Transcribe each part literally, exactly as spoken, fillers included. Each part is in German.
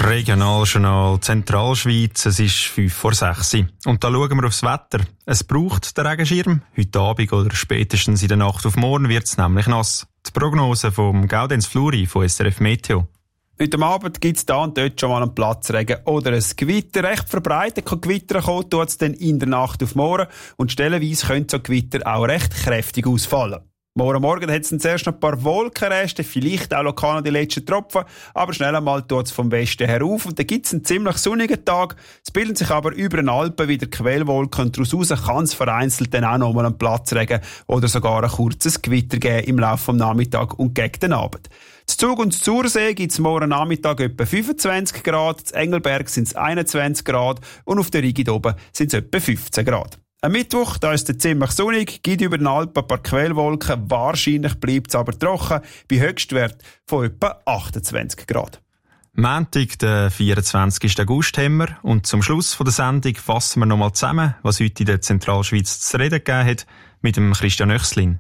Regionaljournal Zentralschweiz, es ist fünf vor sechs. Und da schauen wir aufs Wetter. Es braucht den Regenschirm. Heute Abend oder spätestens in der Nacht auf morgen wird es nämlich nass. Die Prognose vom Gaudenz Fluri von S R F Meteo. Heute Abend gibt es da und dort schon mal einen Platzregen oder ein Gewitter. Recht verbreitet kann Gewitter kommen, tut es dann in der Nacht auf morgen. Und stellenweise können so Gewitter auch recht kräftig ausfallen. Morgen Morgen hat es dann zuerst noch ein paar Wolkenreste, vielleicht auch lokal noch die letzten Tropfen, aber schnell einmal tut es vom Westen her auf und dann gibt es einen ziemlich sonnigen Tag. Es bilden sich aber über den Alpen wieder Quellwolken und daraus kann es vereinzelt dann auch noch mal einen Platzregen oder sogar ein kurzes Gewitter geben im Laufe des Nachmittags und gegen den Abend. Zu Zug und Zursee gibt es morgen Nachmittag etwa fünfundzwanzig Grad, zu Engelberg sind es einundzwanzig Grad und auf der Rigid oben sind es etwa fünfzehn Grad. Am Mittwoch, da ist es ziemlich sonnig, gibt über den Alpen ein paar Quellwolken, wahrscheinlich bleibt es aber trocken, bei Höchstwert von etwa achtundzwanzig Grad. Montag, den vierundzwanzigsten August haben wir und zum Schluss der Sendung fassen wir nochmal zusammen, was heute in der Zentralschweiz zu reden gegeben hat, mit dem Christian Oechslin.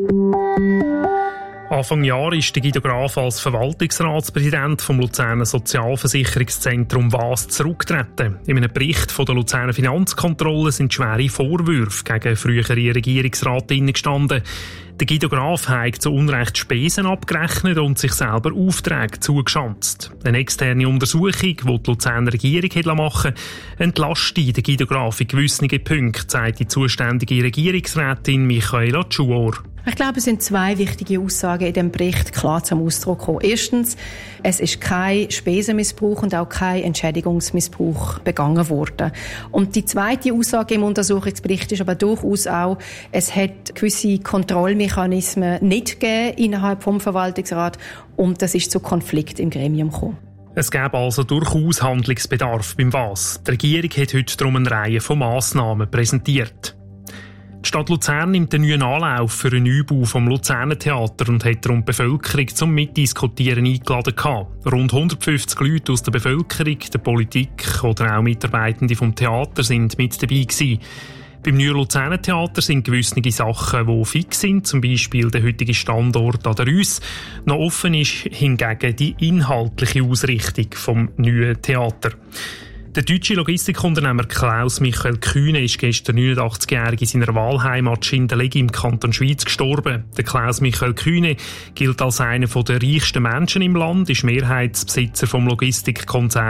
Anfang Jahr ist der Guido Graf als Verwaltungsratspräsident vom Luzerner Sozialversicherungszentrum W A S zurückgetreten. In einem Bericht von der Luzerner Finanzkontrolle sind schwere Vorwürfe gegen frühere Regierungsratinnen gestanden. Der Guido Graf hat zu Unrecht Spesen abgerechnet und sich selber Aufträge zugeschanzt. Eine externe Untersuchung, die die Luzerner Regierung machen wollte, entlastet den Guido Graf in gewissen Punkten, sagt die zuständige Regierungsrätin Michaela Tschuor. Ich glaube, es sind zwei wichtige Aussagen in diesem Bericht klar zum Ausdruck gekommen. Erstens, es ist kein Spesenmissbrauch und auch kein Entschädigungsmissbrauch begangen worden. Und die zweite Aussage im Untersuchungsbericht ist aber durchaus auch, es hat gewisse Kontrollmechanismen nicht gegeben innerhalb vom Verwaltungsrat und das ist zu Konflikt im Gremium gekommen. Es gäbe also durchaus Handlungsbedarf beim W A S. Die Regierung hat heute darum eine Reihe von Massnahmen präsentiert. Die Stadt Luzern nimmt einen neuen Anlauf für einen Neubau vom Luzerner Theater und hat darum die Bevölkerung zum Mitdiskutieren eingeladen gehabt. Rund hundertfünfzig Leute aus der Bevölkerung, der Politik oder auch Mitarbeitende vom Theater sind mit dabei gewesen. Beim neuen Luzerner Theater sind gewisse Sachen, die fix sind, zum Beispiel der heutige Standort an der Rüss. Noch offen ist hingegen die inhaltliche Ausrichtung vom neuen Theater. Der deutsche Logistikunternehmer Klaus-Michael Kühne ist gestern neunundachtzigjährig in seiner Wahlheimat Schindellegi im Kanton Schwyz gestorben. Der Klaus-Michael Kühne gilt als einer der reichsten Menschen im Land, ist Mehrheitsbesitzer vom Logistikkonzern